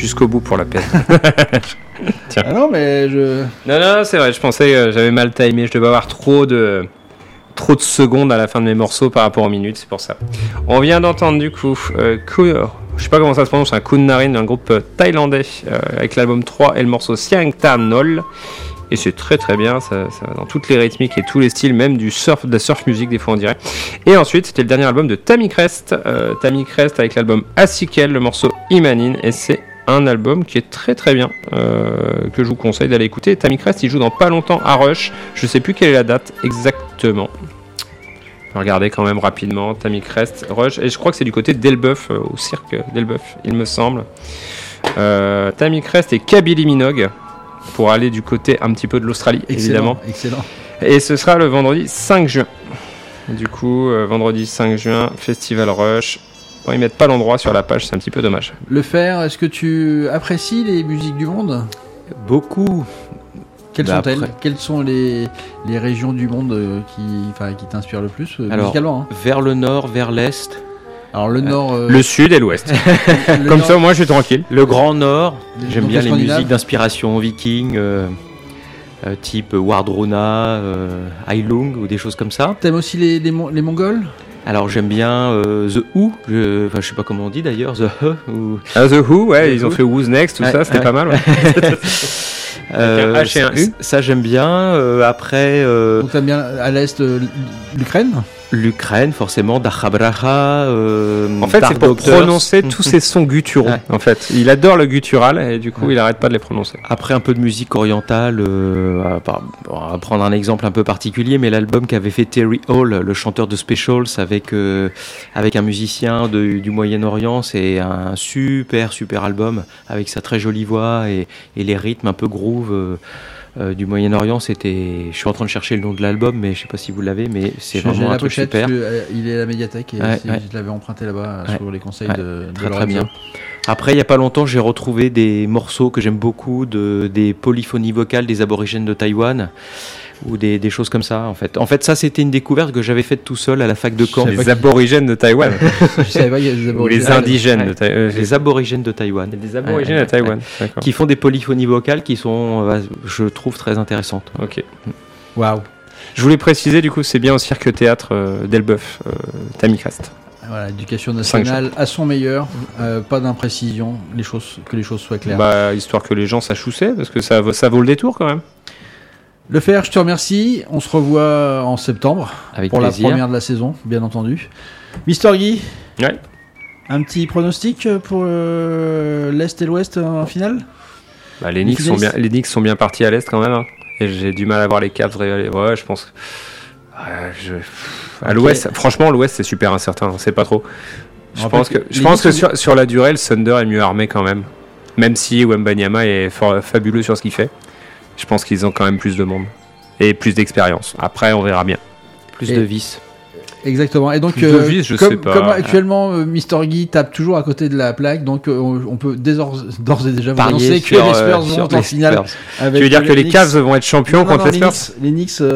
jusqu'au bout pour la peine. Tiens. Ah non, mais Non, c'est vrai, je pensais que j'avais mal timé, je devais avoir trop de secondes à la fin de mes morceaux par rapport aux minutes, c'est pour ça. On vient d'entendre du coup, je sais pas comment ça se prononce, un Kun Narin d'un groupe thaïlandais avec l'album 3 et le morceau Siang Ta Nol. Et c'est très très bien, ça va dans toutes les rythmiques et tous les styles, même de la surf music des fois on dirait. Et ensuite c'était le dernier album de Tammy Crest avec l'album Asikel, le morceau Imanin, et c'est un album qui est très très bien, que je vous conseille d'aller écouter. Tammy Crest il joue dans pas longtemps à Rush, je sais plus quelle est la date exactement. Regardez quand même rapidement, Tammy Crest, Rush, et je crois que c'est du côté d'Elbeuf, au cirque d'Elbeuf, il me semble. Tammy Crest et Kabylie Minogue, pour aller du côté un petit peu de l'Australie, évidemment. Excellent. Et ce sera le vendredi 5 juin. Du coup, vendredi 5 juin, Festival Rush. Bon, ils mettent pas l'endroit sur la page, c'est un petit peu dommage. Le Fer, est-ce que tu apprécies les musiques du monde ? Beaucoup. Quelles sont-elles ? Quelles sont les régions du monde qui t'inspirent le plus musicalement, hein ? Vers le nord, vers l'est. Alors le nord... Le sud et l'ouest. Comme nord, ça, moi, je suis tranquille. Le grand nord, j'aime bien les musiques d'inspiration viking, type Wardruna, Heilung ou des choses comme ça. T'aimes aussi les Mongols ? Alors j'aime bien The Who, je sais pas comment on dit d'ailleurs, The Who. The Who, ouais, ils ont fait Who's Next, tout ça, c'était pas mal. Ouais. Un H et un U. Ça j'aime bien. Après. Donc t'aimes bien à l'est l'Ukraine, forcément, Dachabracha. En fait, c'est pour prononcer tous ces sons gutturaux. Ouais. En fait, il adore le guttural et du coup, il arrête pas de les prononcer. Après, un peu de musique orientale. On va prendre un exemple un peu particulier, mais l'album qu'avait fait Terry Hall, le chanteur de Specials, avec un musicien du Moyen-Orient, c'est un super album avec sa très jolie voix et les rythmes un peu groove. Du Moyen-Orient, c'était. Je suis en train de chercher le nom de l'album, mais je sais pas si vous l'avez, mais c'est vraiment un truc super. Il est à la médiathèque et je l'avais emprunté là-bas sur les conseils de très bien. Après, il y a pas longtemps, j'ai retrouvé des morceaux que j'aime beaucoup, des polyphonies vocales des aborigènes de Taïwan. Ou des choses comme ça, en fait. En fait, ça, c'était une découverte que j'avais faite tout seul à la fac de Caen. Les aborigènes de Taïwan. Je savais pas qu'il y a des aborigènes. Ou les indigènes de Taïwan. Les aborigènes de Taïwan. Les aborigènes de Taïwan, d'accord. Qui font des polyphonies vocales qui sont, je trouve, très intéressantes. Ok. Waouh. Je voulais préciser, du coup, c'est bien au cirque théâtre d'Elbeuf, Tammy Crest. Voilà, éducation nationale à son meilleur, pas d'imprécision, que les choses soient claires. Histoire que les gens sachent où c'est, parce que ça vaut le détour quand même. Le Fer, je te remercie. On se revoit en septembre pour plaisir. La première de la saison, bien entendu. Mister Guy, ouais. Un petit pronostic pour l'Est et l'Ouest en finale ? Les Knicks sont bien partis à l'Est quand même. Hein. Et j'ai du mal à voir les Cavs révéler. Ouais, je pense. À l'Ouest, franchement, l'Ouest c'est super incertain. On sait pas trop. Je pense que sur la durée, le Thunder est mieux armé quand même. Même si Wembanyama est fabuleux sur ce qu'il fait. Je pense qu'ils ont quand même plus de monde et plus d'expérience. Après, on verra bien. Plus de vis. Exactement. Et donc, comme actuellement, Mr. Guy tape toujours à côté de la plaque, donc on peut d'ores et déjà vous annoncer que les Spurs vont en finale. Tu veux dire que les Cavs vont être champions contre les Spurs ? Les Knicks